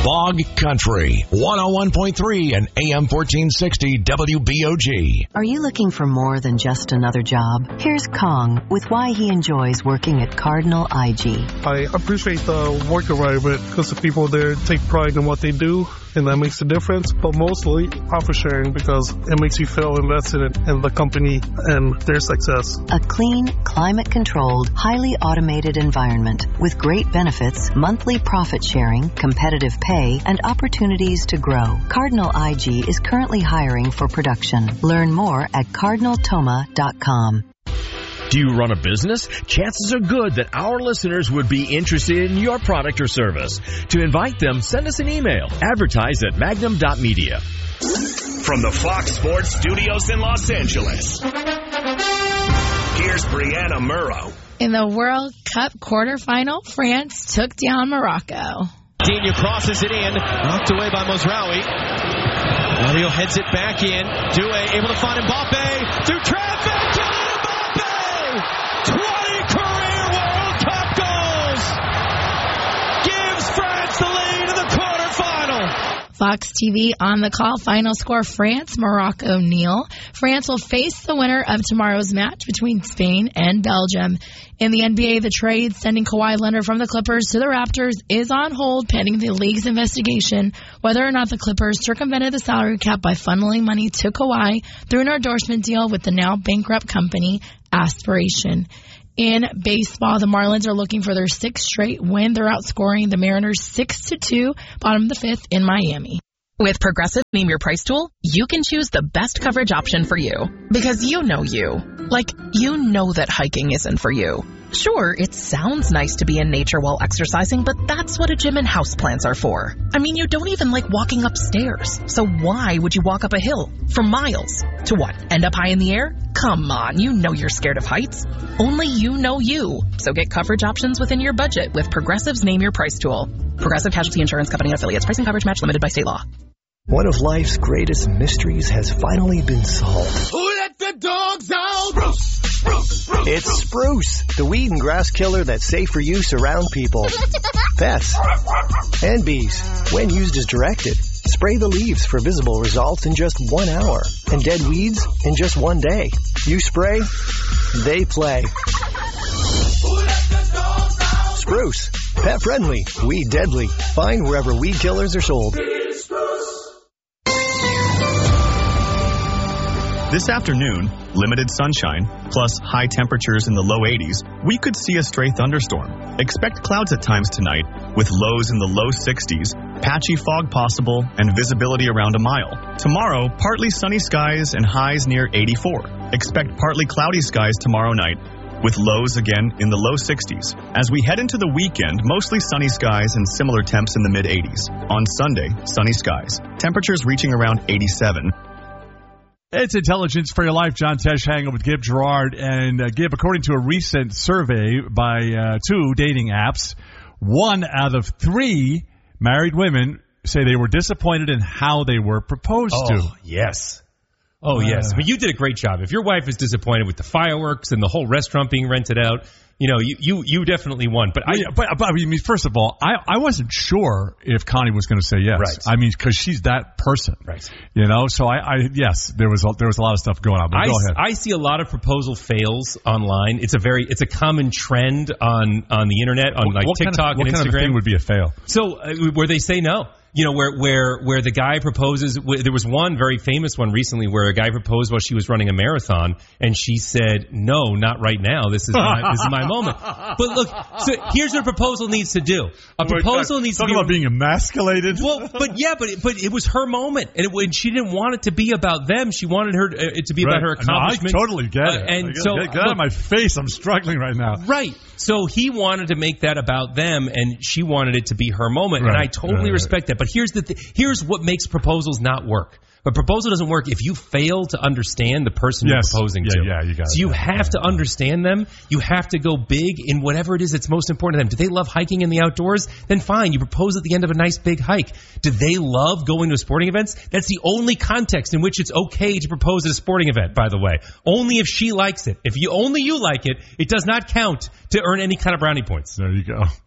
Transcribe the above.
Bog Country, 101.3 and AM 1460 WBOG. Are you looking for more than just another job? Here's Kong with why he enjoys working at Cardinal IG. I appreciate the work environment because the people there take pride in what they do, and that makes a difference. But mostly, profit sharing because it makes you feel invested in the company and their success. A clean, climate-controlled, highly automated environment with great benefits, monthly profit sharing, competitive pay, and opportunities to grow. Cardinal IG is currently hiring for production. Learn more at cardinaltoma.com. Do you run a business? Chances are good that our listeners would be interested in your product or service. To invite them, send us an email. Advertise at magnum.media. From the Fox Sports Studios in Los Angeles, here's Brianna Murrow. In the World Cup quarterfinal, France took down Morocco. Digne crosses it in, knocked away by Mozraoui. Mario heads it back in. Doué able to find Mbappe. Dutrap, Kylian Mbappe! 20 career World Cup goals! Gives France the lead in the quarterfinal. Fox TV on the call. Final score, France, Morocco, 0. France will face the winner of tomorrow's match between Spain and Belgium. In the NBA, the trade sending Kawhi Leonard from the Clippers to the Raptors is on hold pending the league's investigation whether or not the Clippers circumvented the salary cap by funneling money to Kawhi through an endorsement deal with the now bankrupt company Aspiration. In baseball, the Marlins are looking for their 6th straight win. They're outscoring the Mariners 6-2, bottom of the 5th in Miami. With Progressive Name Your Price tool, you can choose the best coverage option for you. Because you know you. Like, you know that hiking isn't for you. Sure, it sounds nice to be in nature while exercising, but that's what a gym and houseplants are for. I mean, you don't even like walking upstairs. So why would you walk up a hill for miles? To what, end up high in the air? Come on, you know you're scared of heights. Only you know you. So get coverage options within your budget with Progressive's Name Your Price tool. Progressive Casualty Insurance Company and Affiliates. Pricing coverage match limited by state law. One of life's greatest mysteries has finally been solved. Who let the dogs out? Spruce! It's Spruce, the weed and grass killer that's safe for use around people, pets, and bees. When used as directed, spray the leaves for visible results in just 1 hour, and dead weeds in just 1 day. You spray, they play. Spruce, pet friendly, weed deadly. Find wherever weed killers are sold. This afternoon, limited sunshine, plus high temperatures in the low 80s, we could see a stray thunderstorm. Expect clouds at times tonight, with lows in the low 60s, patchy fog possible, and visibility around a mile. Tomorrow, partly sunny skies and highs near 84. Expect partly cloudy skies tomorrow night, with lows again in the low 60s. As we head into the weekend, mostly sunny skies and similar temps in the mid-80s. On Sunday, sunny skies. Temperatures reaching around 87. It's Intelligence for Your Life. John Tesh hanging with Gib Gerard. And Gib, according to a recent survey by 2 dating apps, 1 out of 3 married women say they were disappointed in how they were proposed to. Yes. Oh, yes. But you did a great job. If your wife is disappointed with the fireworks and the whole restaurant being rented out, you know, you definitely won. But I mean, first of all, I wasn't sure if Connie was going to say yes. Right. I mean, because she's that person. Right. You know, so yes, there was a lot of stuff going on. But go ahead. I see a lot of proposal fails online. It's a common trend on the internet, on TikTok and Instagram. What kind of thing would be a fail? So where they say no. You know, where the guy proposes. There was one very famous one recently where a guy proposed while she was running a marathon, and she said, "No, not right now. This is my moment." But look, so here's what a proposal needs to do. A proposal needs to be about being emasculated. Well, but it was her moment, and she didn't want it to be about them. She wanted it to be about her accomplishments. No, I totally get it. Get out of my face. I'm struggling right now. Right. So he wanted to make that about them, and she wanted it to be her moment, and I totally respect that. But here's what makes proposals not work. A proposal doesn't work if you fail to understand the person you're proposing to. Yeah, you got it. So you have to understand them. You have to go big in whatever it is that's most important to them. Do they love hiking in the outdoors? Then fine, you propose at the end of a nice big hike. Do they love going to sporting events? That's the only context in which it's okay to propose at a sporting event, by the way. Only if she likes it. If only you like it, it does not count to earn any kind of brownie points. There you go.